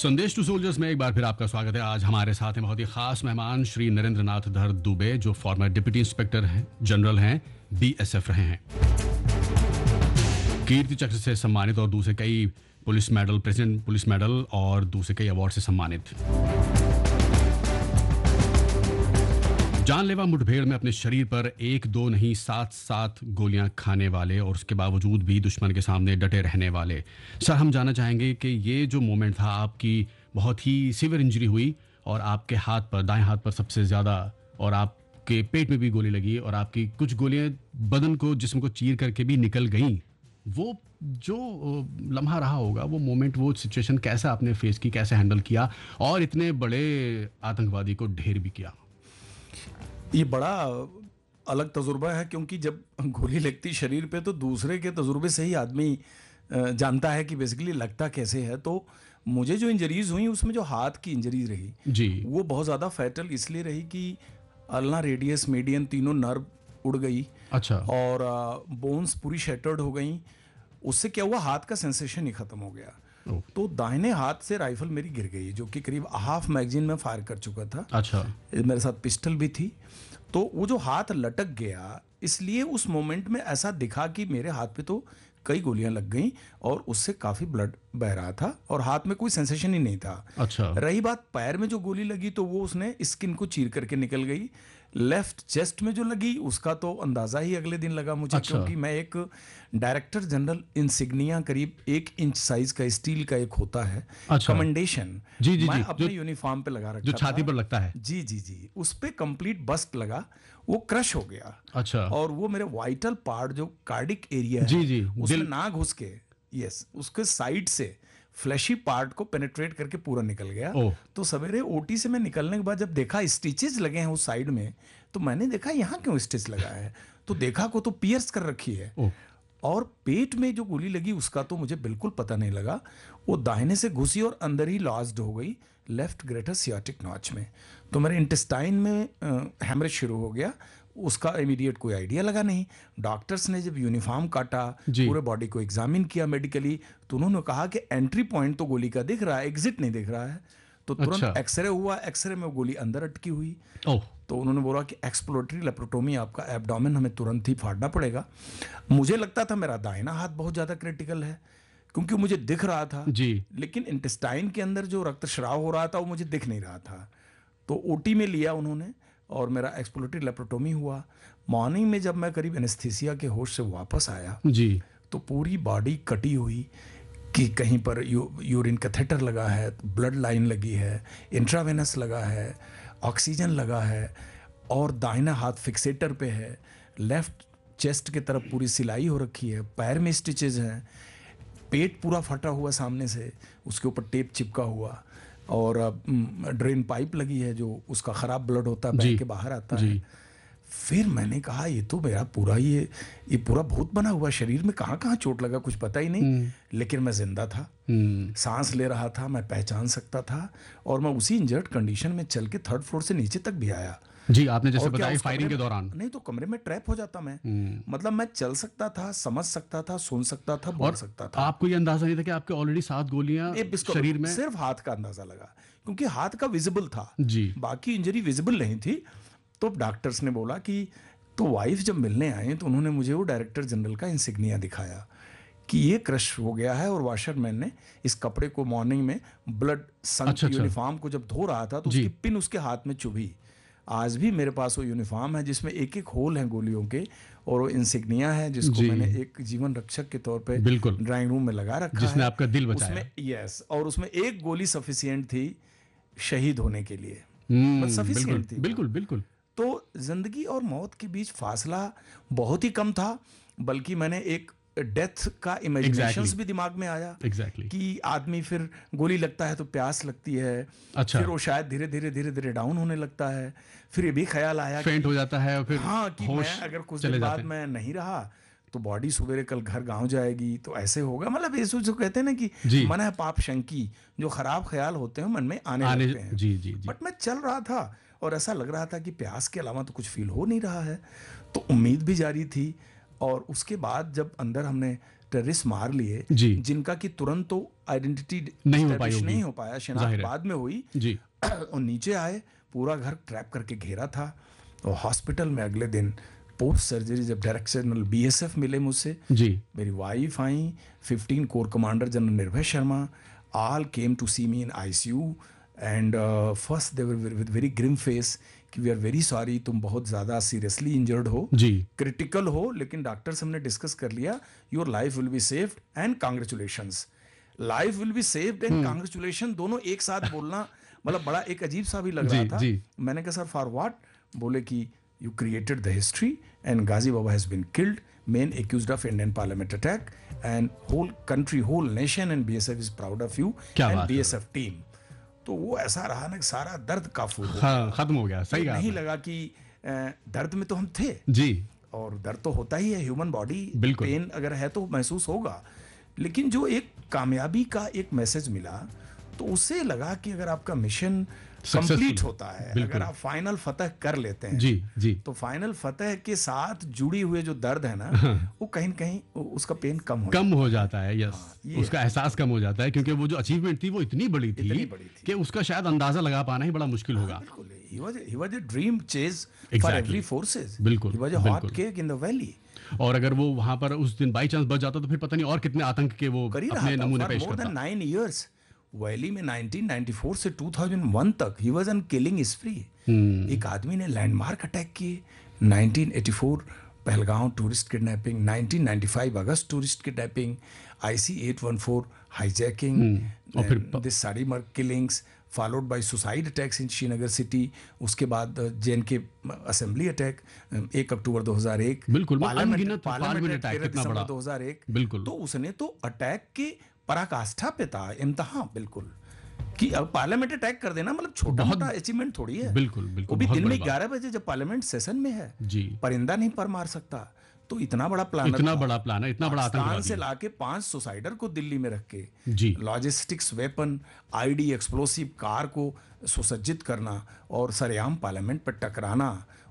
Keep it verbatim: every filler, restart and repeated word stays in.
संदेश to soldiers में एक बार फिर आपका स्वागत है। आज हमारे साथ हैं बहुत ही खास मेहमान श्री नरेंद्र नाथ धर दुबे, जो फॉर्मर डिप्टी इंस्पेक्टर हैं जनरल हैं, बीएसएफ रहे हैं, कीर्ति चक्र से सम्मानित और दूसरे कई police medal, president police medal और दूसरे कई अवार्ड से सम्मानित। जानलेवा मुठभेड़ में अपने शरीर पर एक दो नहीं सात सात गोलियां खाने वाले और उसके बावजूद भी दुश्मन के सामने डटे रहने वाले। सर, हम जानना चाहेंगे कि ये जो मोमेंट था, आपकी बहुत ही सीवियर इंजरी हुई और आपके हाथ पर, दाएं हाथ पर सबसे ज़्यादा, और आपके पेट में भी गोली लगी और आपकी कुछ गोलियां बदन को, जिस्म को चीर करके भी निकल गईं। वो जो लम्हा रहा होगा, वो मोमेंट, वो सिचुएशन कैसे आपने फेस की, कैसे हैंडल किया और इतने बड़े आतंकवादी को ढेर भी किया? ये बड़ा अलग तजुर्बा है, क्योंकि जब गोली लगती शरीर पे तो दूसरे के तजुर्बे से ही आदमी जानता है कि बेसिकली लगता कैसे है। तो मुझे जो इंजरीज हुई उसमें जो हाथ की इंजरी रही जी, वो बहुत ज़्यादा फैटल इसलिए रही कि अल्ना, रेडियस, मीडियन तीनों नर्व उड़ गई। अच्छा। और बोन्स पूरी शैटर्ड हो गई। उससे क्या हुआ, हाथ का सेंसेशन ही ख़त्म हो गया। तो दाहिने हाथ से राइफल मेरी गिर गई, जो कि करीब हाफ मैगजीन में फायर कर चुका था। अच्छा। मेरे साथ पिस्टल भी थी। तो वो जो हाथ लटक गया, इसलिए उस मोमेंट में ऐसा दिखा कि मेरे हाथ पे तो कई गोलियां लग गईं और उससे काफ़ी ब्लड बह रहा था और हाथ में कोई सेंसेशन ही नहीं था। अच्छा। रही बात पैर में जो गोली लगी, तो वो उसने स्किन को चीर करके निकल गई। लेफ्ट चेस्ट में जो लगी उसका तो अंदाज़ा ही अगले दिन लगा मुझे। अच्छा। क्योंकि मैं एक डायरेक्टर जनरल इंसिग्निया, करीब एक इंच साइज का स्टील का एक होता है। अच्छा। कमेंडेशन, जी जी मैं जी, अपने यूनिफॉर्म पे लगा रखा, जो छाती था। पर लगता है। जी जी जी, उस पे कंप्लीट बस्ट लगा, वो क्रश हो गया। अच्छा। और वो मेरे वाइटल पार्ट, जो कार्डिक एरिया है, जी जी, उसमें ना घुस के, यस, उसके साइड से फ्लैशी पार्ट को पेनिट्रेट करके पूरा निकल गया। तो सवेरे ओटी से मैं निकलने के बाद जब देखा स्टिचेस लगे हैं उस साइड में, तो मैंने देखा यहाँ क्यों स्टिच लगा है, तो देखा को तो पियर्स कर रखी है। और पेट में जो गोली लगी उसका तो मुझे बिल्कुल पता नहीं लगा। वो दाहिने से घुसी और अंदर ही लॉज्ड हो गई लेफ्ट ग्रेटर सियाटिक नॉच में। तो मेरे इंटेस्टाइन में हैमरेज शुरू हो गया। उसका इमीडिएट कोई आइडिया लगा नहीं। डॉक्टर्स ने जब यूनिफॉर्म काटा, पूरे बॉडी को एग्जामिन किया मेडिकली, तो उन्होंने कहा कि एंट्री पॉइंट तो गोली का दिख रहा है, एग्जिट नहीं दिख रहा है। तो तुरंत अच्छा। एक्सरे हुआ, एक्सरे में वो गोली अंदर अटकी हुई। तो उन्होंने बोला कि एक्सप्लोरेटरी लेप्रोटोमी, आपका एब्डोमेन हमें तुरंत ही फाड़ना पड़ेगा। मुझे लगता था मेरा दाहिना हाथ बहुत ज़्यादा क्रिटिकल है, क्योंकि मुझे दिख रहा था जी, लेकिन इंटेस्टाइन के अंदर जो रक्तस्राव हो रहा था वो मुझे दिख नहीं रहा था। तो ओटी में लिया उन्होंने और मेरा एक्सप्लोरेटरी लेप्रोटोमी हुआ। मॉर्निंग में जब मैं करीब एनेस्थीसिया के होश से वापस आया जी, तो पूरी बॉडी कटी हुई कि कहीं पर यू, यूरिन कैथेटर लगा है, ब्लड लाइन लगी है, इंट्रावेनस लगा है, ऑक्सीजन लगा है, और दाहिना हाथ फिक्सेटर पे है। लेफ्ट चेस्ट की तरफ पूरी सिलाई हो रखी है, पैर में स्टिचेज हैं, पेट पूरा फटा हुआ सामने से, उसके ऊपर टेप चिपका हुआ, और ड्रेन पाइप लगी है जो उसका ख़राब ब्लड होता है बह के बाहर आता है। फिर मैंने कहा ये तो मेरा पूरा ये ये पूरा भूत बना हुआ, शरीर में कहाँ कहाँ चोट लगा कुछ पता ही नहीं, लेकिन मैं जिंदा था, सांस ले रहा था, मैं पहचान सकता था, और मैं उसी इंजर्ड कंडीशन में चल के थर्ड फ्लोर से नीचे तक भी आया। जी, आपने जैसे बताया फायरिंग के दौरान। नहीं तो कमरे में ट्रैप हो जाता मैं, मतलब मैं चल सकता था, समझ सकता था, सुन सकता था, बोल सकता था। आपको ये अंदाजा नहीं था कि आपके ऑलरेडी सात गोलियां शरीर में? सिर्फ हाथ का अंदाजा लगा, क्योंकि हाथ का विजिबल था जी, बाकी इंजरी विजिबल नहीं थी। तो डॉक्टर्स ने बोला कि, तो वाइफ जब मिलने आए तो उन्होंने मुझे वो डायरेक्टर जनरल का इंसिग्निया दिखाया कि ये क्रश हो गया है, और वॉशरमैन ने इस कपड़े को मॉर्निंग में ब्लड संक अच्छा, यूनिफॉर्म को जब धो रहा था तो उसकी पिन उसके हाथ में चुभी। आज भी मेरे पास वो यूनिफॉर्म है जिसमें एक एक होल हैं गोलियों के, और वो इंसिग्निया है जिसको मैंने एक जीवन रक्षक के तौर पे ड्राइंग रूम में लगा रखा, जिसने है आपका दिल बचाया। उसमें यस, और उसमें एक गोली सफिशिएंट थी शहीद होने के लिए, सफिशिएंट थी। बिल्कुल बिल्कुल। तो जिंदगी और मौत के बीच फासला बहुत ही कम था, बल्कि मैंने एक डेथ का इमेजिनेशंस exactly. भी दिमाग में आया exactly. कि आदमी फिर गोली लगता है तो प्यास लगती है, अच्छा। फिर वो शायद धीरे धीरे धीरे धीरे डाउन होने लगता है, फिर ये भी ख्याल आया फेंट हो जाता है, और फिर हाँ कि मैं अगर कुछ दिन बाद मैं नहीं रहा तो बॉडी सवेरे कल घर गांव जाएगी, तो ऐसे होगा। मतलब ये जो कहते हैं ना कि मन है पाप शंकी, जो खराब ख्याल होते हैं मन में आने, आने लगते हैं। जी, जी, जी। बट मैं चल रहा था और ऐसा लग रहा था कि प्यास के अलावा तो कुछ फील हो नहीं रहा है, तो उम्मीद भी जारी थी। और उसके बाद जब अंदर हमने टेररिस्ट मार लिए जी। जिनका कि तुरंत तो आइडेंटिटी नहीं हो पाई होगी। नहीं हो पाया, शिनाख्त बाद में हुई जी। और नीचे आए, पूरा घर ट्रैप करके घेरा था। और हॉस्पिटल में अगले दिन पोस्ट सर्जरी जब डायरेक्टर बीएसएफ मिले मुझसे, जी, मेरी वाइफ आई, फिफ्टीन कोर कमांडर जनरल निर्भय Sharma, all came to C me in ICU and first they were with very Grimm face कि वी आर वेरी सॉरी, तुम बहुत ज़्यादा सीरियसली इंजर्ड हो, जी, क्रिटिकल हो, लेकिन डॉक्टर से हमने डिस्कस कर लिया, your life will be saved and congratulations. Life will be saved and congratulation दोनों एक साथ बोलना मतलब बड़ा एक अजीब सा भी लग रहा जी, था। जी। मैंने कहा सर फॉर व्हाट? बोले कि you created the history and Ghazi Baba has been killed, main accused of Indian parliament attack and whole country, whole nation and BSF is proud of you and BSF team. तो वो ऐसा रहा ना, सारा दर्द काफूर हो हाँ, खत्म हो गया। सही तो कहा नहीं आपने। लगा कि अ, दर्द में तो हम थे, जी, और दर्द तो होता ही है, ह्यूमन बॉडी, बिल्कुल। पेन अगर है तो महसूस होगा, लेकिन जो एक कामयाबी का एक मैसेज मिला तो उससे लगा कि अगर आपका मिशन कंप्लीट होता है, अगर आप फाइनल फतह कर लेते हैं, जी, जी, तो फाइनल फतह के साथ जुड़ी हुए जो दर्द है ना, वो कहीं न कहीं उसका पेन कम हो कम हो जाता है। यस, ये उसका एहसास कम हो जाता है, क्योंकि वो जो अचीवमेंट थी वो इतनी बड़ी थी, इतनी बड़ी थी। कि उसका शायद अंदाजा लगा पाना ही बड़ा मुश्किल होगा। बिल्कुल, he was he was a dream chase for Exactly. every forces. बिल्कुल, he was a hot बिल्कुल। cake in the valley. और अगर वो वहां पर उस दिन बाई चांस बच जाता तो फिर पता नहीं और कितने आतंक के वो कर ही रहा अपने था नमूने for पेश more than करता। nine years. वैली में नाइनटीन नाइंटी फोर से टू थाउजेंड वन तक ही वाज ऑन किलिंग स्प्री। एक आदमी ने लैंडमार्क अटैक किए, nineteen eighty four Pahalgam tourist kidnapping, nineteen ninety five August tourist kidnapping, IC eight one four hijacking, और फिर this sari mark killings followed by suicide attacks in Srinagar city. उसके बाद जे N के assembly attack एक अक्टूबर दो हज़ार एक, बिल्कुल, वो पार्लियामेंट अनगिनत पार्लियामेंट अटैक तेरह कितना दिसंबर बड़ा। दो हज़ार एक। बिल्कुल। तो उसने तो अटैक के पराकाष्ठा पे था, इम्तहान बिल्कुल, कि अब पार्लियामेंट अटैक कर देना मतलब छोटा मोटा अचीवमेंट थोड़ी है। बिल्कुल, बिल्कुल, वो भी बहुत दिन में बड़ी बात। ग्यारह बजे जब पार्लियामेंट सेशन में है, जी, परिंदा नहीं पर मार सकता। तो इतना बड़ा प्लान, इतना बड़ा प्लान है, इतना बड़ा पाकिस्तान आतंकवादी से लाके पांच सुसाइडर को दिल्ली में रख के जी, logistics weapon, ID, explosive car को सुसज्जित करना और सरेआम पार्लियामेंट पर टकराना